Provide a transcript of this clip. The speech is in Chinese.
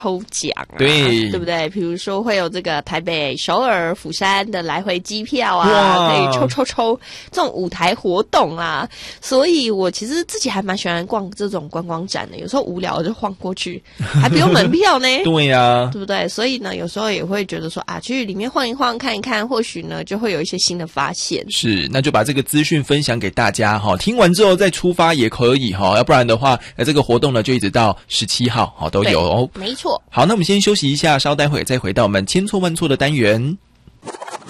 抽奖啊， 对不对？比如说会有这个台北、首尔、釜山的来回机票啊，可以抽这种舞台活动啊。所以我其实自己还蛮喜欢逛这种观光展的，有时候无聊就晃过去，还不用门票呢。 对呀， 对不对？所以呢，有时候也会觉得说啊，去里面晃一晃、看一看，或许呢就会有一些新的发现。 是，那就把这个资讯分享给大家哈，听完之后再出发也可以哈，要不然的话，这个活动呢就一直到17号都有哦。 没错。 好，那我们先休息一下，稍待会再回到我们千错万错的单元。